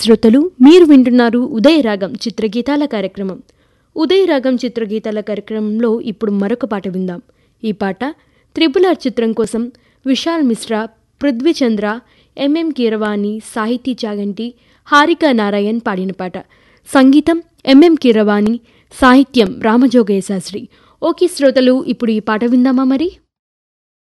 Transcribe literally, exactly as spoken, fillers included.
శ్రోతలు మీరు వింటున్నారు ఉదయరాగం చిత్రగీతాల కార్యక్రమం. ఉదయరాగం చిత్రగీతాల కార్యక్రమంలో ఇప్పుడు మరొక పాట విందాం. ఈ పాట త్రిపుల్ ఆర్ చిత్రం కోసం విశాల్ మిశ్రా, పృథ్వీచంద్ర, ఎంఎం కీరవాణి, సాహితీ చాగంటి, హారికా నారాయణ్ పాడిన పాట. సంగీతం ఎంఎం కీరవాణి, సాహిత్యం రామజోగయ్య శాస్త్రి. ఓకే శ్రోతలు, ఇప్పుడు ఈ పాట విందామా మరి.